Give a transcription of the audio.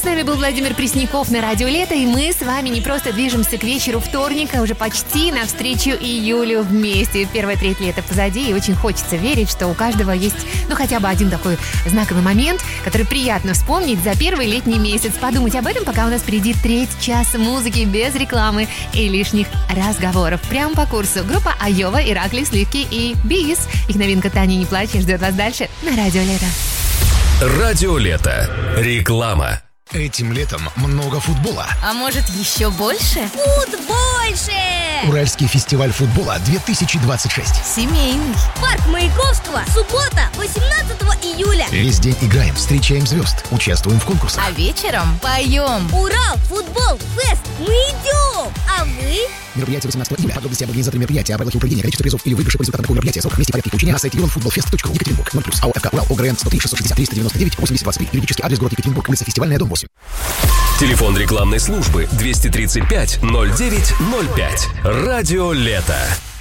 с нами был Владимир Пресняков на Радио Лето, и мы с вами не просто движемся к вечеру вторника, уже почти навстречу июлю вместе. Первая треть лета позади, и очень хочется верить, что у каждого есть, хотя бы один такой знаковый момент, который приятно вспомнить за первый летний месяц. Подумать об этом, пока у нас впереди третий час музыки без рекламы и лишних разговоров. Прямо по курсу. Группа Айова, Иракли, Сливки и Бис. Их новинка «Таня, не плачь» ждет вас дальше на Радио Лето. Радио Лето. Реклама. Этим летом много футбола. А может, еще больше? Больше! Уральский фестиваль футбола 2026. Семейный. Парк Маяковского. Суббота, 18 июля. Весь день играем, встречаем звезд, участвуем в конкурсах. А вечером поем. Урал, футбол, фест. Мы идем. А вы? Мероприятие 18 июля. Подробности об организаторе мероприятия, о правилах проведения, количество призов или выигрыша по результатам такого мероприятия, сроках, месте, порядке их получения на сайте eurofootballfest.ru. Екатеринбург. 0+. АО ФК Урал. ОГРН 103 660 399 8023. Юридический адрес: город Екатеринбург. Улица Фестивальная, дом 8. Телефон рекламной службы 235 09 05. Радио Лето.